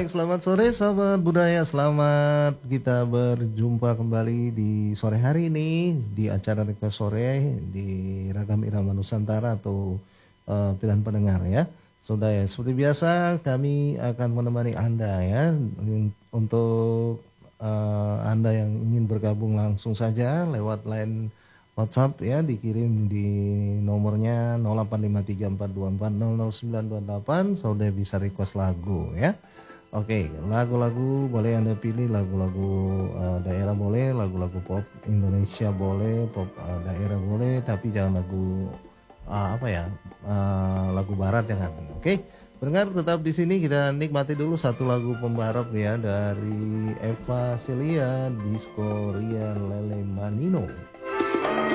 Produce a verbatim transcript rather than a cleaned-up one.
Baik, selamat sore sahabat budaya. Selamat kita berjumpa kembali di sore hari ini di acara Request Sore di Ragam Irama Nusantara atau uh, pilihan pendengar ya. Sudah ya, seperti biasa kami akan menemani Anda ya untuk uh, Anda yang ingin bergabung langsung saja lewat line WhatsApp ya, dikirim di nomornya nol delapan lima tiga empat dua empat nol nol sembilan dua delapan. Saudara bisa request lagu ya. Oke, lagu-lagu boleh Anda pilih, lagu-lagu uh, daerah boleh, lagu-lagu pop Indonesia boleh, pop uh, daerah boleh, tapi jangan lagu uh, apa ya, uh, lagu barat jangan. Oke, pendengar tetap di sini, kita nikmati dulu satu lagu pembarat ya dari Eva Celia, Disco Ria Lele Manino.